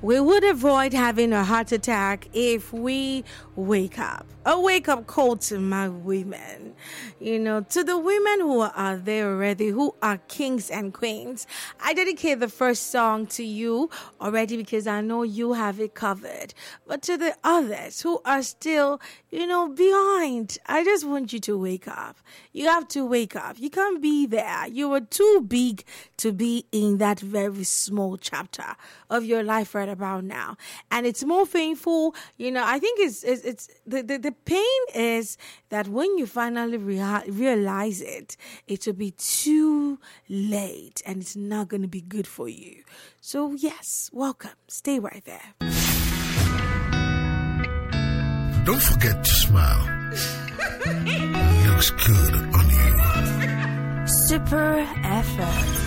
We would avoid having a heart attack if we wake up. A wake-up call to my women. To the women who are there already, who are kings and queens. I dedicate the first song to you already because I know you have it covered. But to the others who are still, behind, I just want you to wake up. You have to wake up. You can't be there. You are too big to be in that very small chapter of your life right about now. And it's more painful. I think it's the pain is that when you finally realize it will be too late and it's not going to be good for you. So yes, welcome. Stay right there. Don't forget to smile. Looks good on you. Super FM.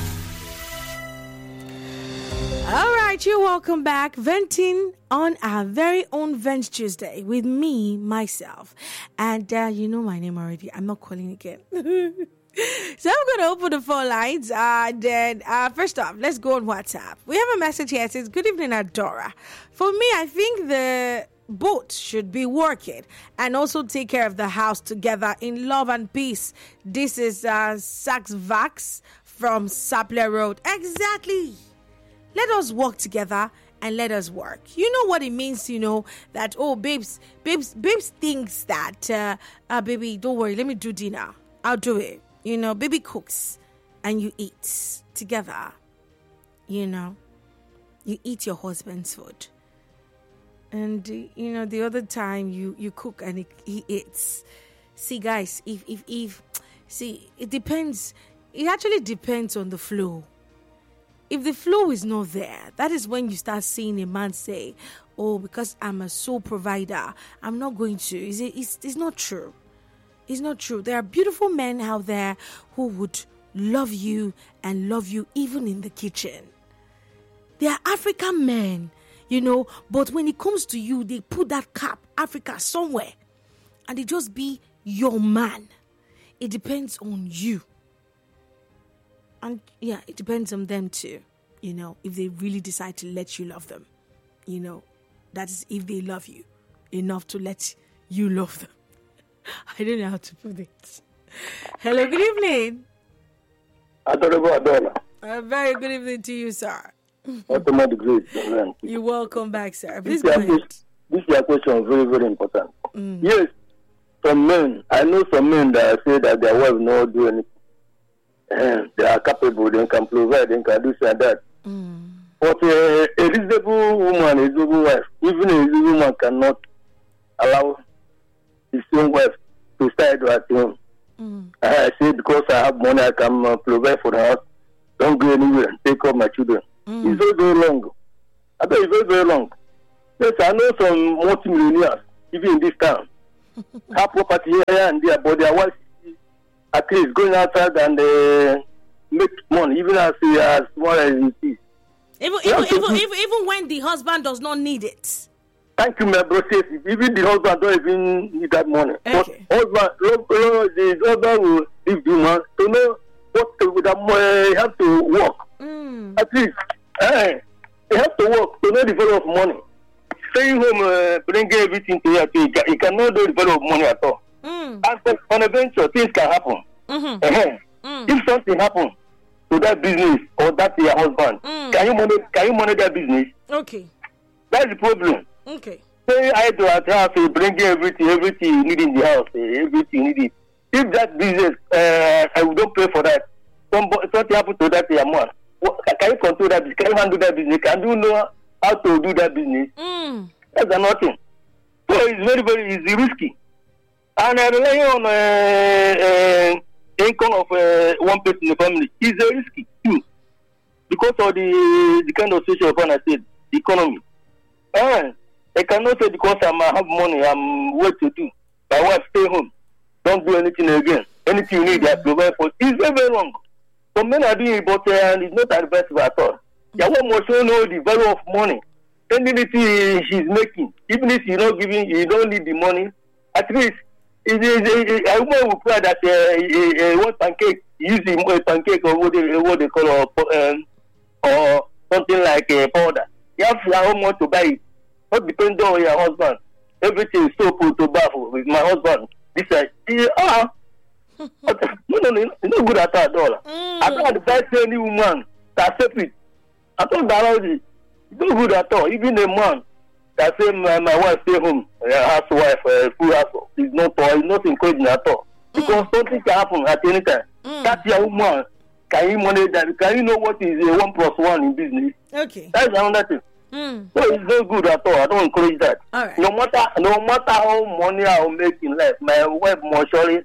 All right, you're welcome back. Venting on our very own Vent Tuesday with me, myself. And you know my name already. I'm not calling again. So I'm going to open the phone lines. Then first off, let's go on WhatsApp. We have a message here. It says, good evening, Adora. For me, I think the both should be working and also take care of the house together in love and peace. This is Sax Vax from Sapler Road. Exactly. Let us work together and let us work. You know what it means, that, babes thinks that, baby, don't worry, let me do dinner. I'll do it. Baby cooks and you eat together. You eat your husband's food. And, the other time you cook and he eats. See, guys, if it depends. It actually depends on the flow. If the flow is not there, that is when you start seeing a man say, because I'm a sole provider, I'm not going to. It's not true. It's not true. There are beautiful men out there who would love you and love you even in the kitchen. There are African men, but when it comes to you, they put that cap, Africa, somewhere, and they just be your man. It depends on you. And yeah, it depends on them too, if they really decide to let you love them. That is if they love you enough to let you love them. I don't know how to put it. Hello, good evening. Adora. A very good evening to you, sir. You're welcome back, sir. Please go ahead. This your question is very, very important. Yes, some men, I know some men that say that their wife not do anything. They are capable, they can provide, they can do this and that. But a reasonable woman, a reasonable wife, even a reasonable woman cannot allow his own wife to stay at home. I say because I have money, I can provide for the house. Don't go anywhere and take care of my children. It's very, very long. I bet it's very, very long. Yes, I know some multi-millionaires, even in this town, have property here and there, but their wife at least going outside and make money, even as small as it is. Even when the husband does not need it. Thank you, my brother. Even the husband don't even need that money. Okay. But the husband will leave the man to know what with that money he have to work. At least he have to work to know the value of money. Staying home, bringing everything to you, he cannot do the value of money at all. And on a venture, things can happen. If something happens to that business or that your husband, can you manage that business? Okay. That's the problem. Okay. Say I do at house, bringing everything you need in the house, everything you need. If that business, I will don't pay for that. Something happen to that your man. Can you control that business? Can you handle that business? Can you know how to do that business? That's another thing. So it's very, very easy, risky. And relying on income of one person in the family is a risky too, because of the kind of situation I said, the economy. I cannot say because I have money, I'm what to do. My wife stay home, don't do anything again. Anything you need, I provide for. It's very, very wrong. Some men are doing it, but it's not advisable at all. Your wife must know the value of money. Anything she's making, even if you're not giving, you don't need the money. At least a woman will cry that one pancake, using a pancake or what they call or something like powder. You have how much to buy it. Not depend on your husband. Everything is so cool to baffle with my husband. This no, it's not good at all. I don't advise any woman to accept it. I don't biology. It's not good at all. Even a man that say my wife stay home, housewife, full household, it's not encouraging at all. Because something can happen at any time. That's your woman. Can you manage that? Can you know what is a 1 + 1 in business? Okay. That's another thing. So it's not good at all. I don't encourage that. All right. No matter how money I will make in life, my wife must surely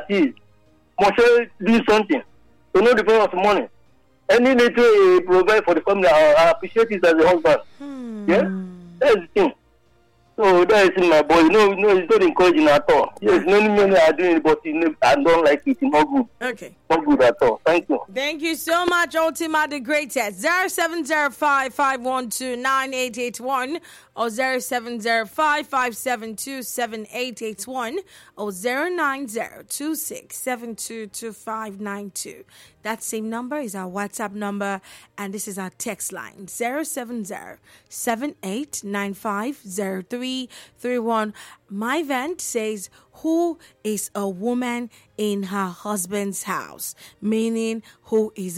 do something. So no depend on money. Any little provide for the family, I appreciate it as a husband. Yeah, that's the thing. So that is in my boy. No, it's not encouraging at all. Yes, many men are doing it, but I don't like it. It's not good. Okay. Not good at all. Thank you. Thank you so much, Ultima the Greatest. 0705-512-9881 or 0705-572-7881 or 090-2672-2592. That same number is our WhatsApp number, and this is our text line 070-7895-0331. My vent says, who is a woman in her husband's house? Meaning, who is